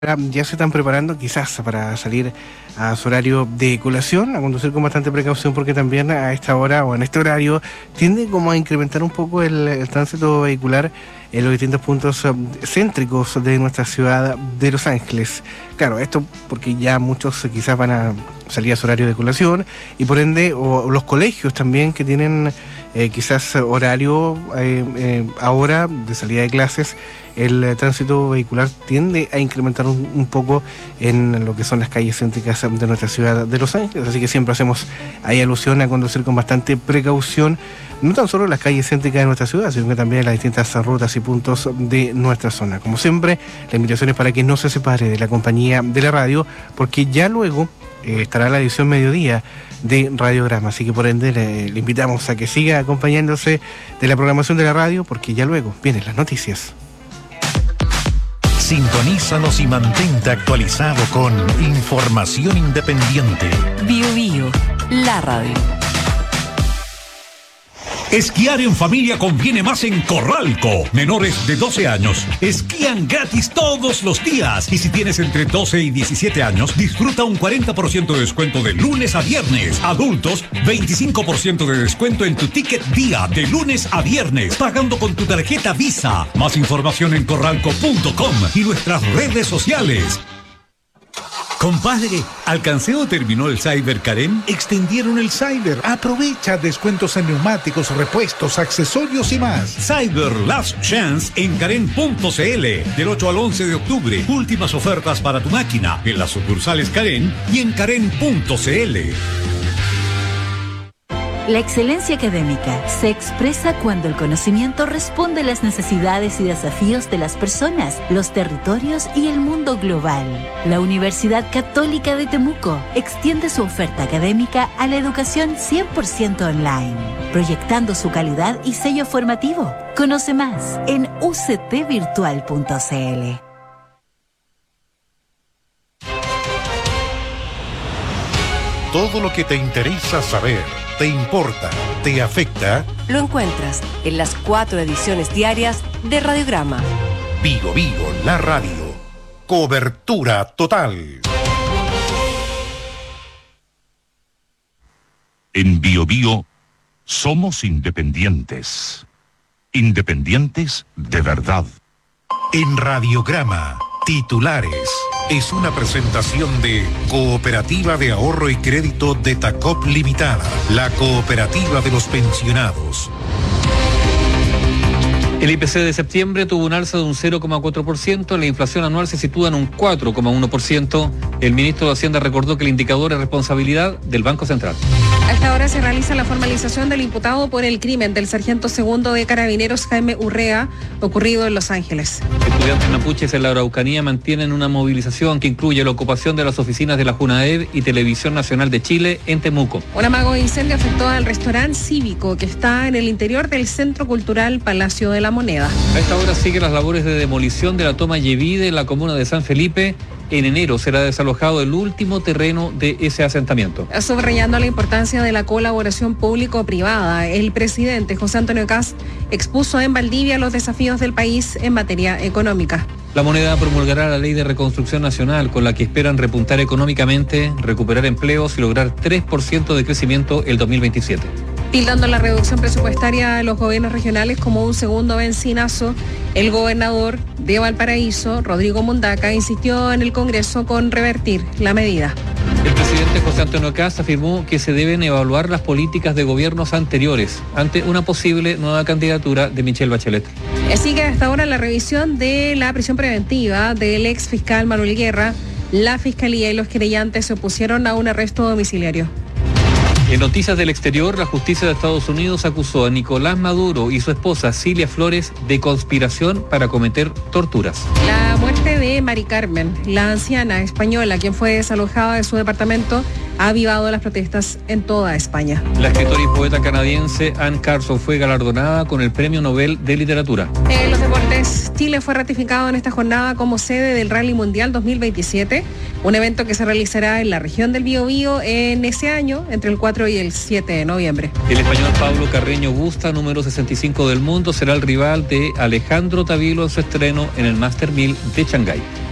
Ya se están preparando quizás para salir a su horario de colación, a conducir con bastante precaución porque también a esta hora o en este horario tiende como a incrementar un poco el tránsito vehicular en los distintos puntos céntricos de nuestra ciudad de Los Ángeles. Claro, esto porque ya muchos quizás van a salir a su horario de colación y por ende o los colegios también que tienen quizás horario ahora de salida de clases. El tránsito vehicular tiende a incrementar un poco en lo que son las calles céntricas de nuestra ciudad de Los Ángeles, así que siempre hacemos ahí alusión a conducir con bastante precaución, no tan solo las calles céntricas de nuestra ciudad, sino que también las distintas rutas y puntos de nuestra zona. Como siempre, la invitación es para que no se separe de la compañía de la radio, porque ya luego estará la edición mediodía de Radiograma, así que por ende le invitamos a que siga acompañándose de la programación de la radio, porque ya luego vienen las noticias. Sintonízanos y mantente actualizado con información independiente. Bio, la radio. Esquiar en familia conviene más en Corralco. Menores de 12 años esquían gratis todos los días. Y si tienes entre 12 y 17 años, disfruta un 40% de descuento de lunes a viernes. Adultos, 25% de descuento en tu ticket día de lunes a viernes, pagando con tu tarjeta Visa. Más información en corralco.com y nuestras redes sociales. Compadre, ¿alcancé o terminó el Cyber Karen? Extendieron el Cyber. Aprovecha descuentos en neumáticos, repuestos, accesorios y más. Cyber Last Chance en Karen.cl. Del 8 al 11 de octubre. Últimas ofertas para tu máquina en las sucursales Karen y en Karen.cl. La excelencia académica se expresa cuando el conocimiento responde a las necesidades y desafíos de las personas, los territorios y el mundo global. La Universidad Católica de Temuco extiende su oferta académica a la educación 100% online, proyectando su calidad y sello formativo. Conoce más en uctvirtual.cl. Todo lo que te interesa saber, te importa, te afecta. Lo encuentras en las 4 ediciones diarias de Radiograma. Bio, la radio. Cobertura total. En Bio somos independientes. Independientes de verdad. En Radiograma, titulares. Es una presentación de Cooperativa de Ahorro y Crédito de Tacop Limitada, la cooperativa de los pensionados. El IPC de septiembre tuvo un alza de un 0,4%, la inflación anual se sitúa en un 4,1%. El ministro de Hacienda recordó que el indicador es responsabilidad del Banco Central. A esta hora se realiza la formalización del imputado por el crimen del sargento segundo de Carabineros Jaime Urrea, ocurrido en Los Ángeles. Estudiantes mapuches en la Araucanía mantienen una movilización que incluye la ocupación de las oficinas de la Junaed y Televisión Nacional de Chile en Temuco. Un amago de incendio afectó al restaurante cívico que está en el interior del Centro Cultural Palacio de la Moneda. A esta hora siguen las labores de demolición de la toma Yevide en la comuna de San Felipe. En enero será desalojado el último terreno de ese asentamiento. Subrayando la importancia de la colaboración público-privada, el presidente José Antonio Kast expuso en Valdivia los desafíos del país en materia económica. La Moneda promulgará la Ley de Reconstrucción Nacional, con la que esperan repuntar económicamente, recuperar empleos y lograr 3% de crecimiento el 2027. Tildando la reducción presupuestaria a los gobiernos regionales como un segundo bencinazo, el gobernador de Valparaíso, Rodrigo Mundaca, insistió en el Congreso con revertir la medida. El presidente José Antonio Kast afirmó que se deben evaluar las políticas de gobiernos anteriores ante una posible nueva candidatura de Michelle Bachelet. Sigue hasta ahora la revisión de la prisión preventiva del ex fiscal Manuel Guerra. La Fiscalía y los querellantes se opusieron a un arresto domiciliario. En noticias del exterior, la justicia de Estados Unidos acusó a Nicolás Maduro y su esposa Cilia Flores de conspiración para cometer torturas. La muerte de Mari Carmen, la anciana española, quien fue desalojada de su departamento, ha avivado las protestas en toda España. La escritora y poeta canadiense Anne Carson fue galardonada con el Premio Nobel de Literatura. En los deportes, Chile fue ratificado en esta jornada como sede del Rally Mundial 2027, un evento que se realizará en la región del Biobío en ese año, entre el 4 y el 7 de noviembre. El español Pablo Carreño Busta, número 65 del mundo, será el rival de Alejandro Tavilo en su estreno en el Master 1000 de Shanghái.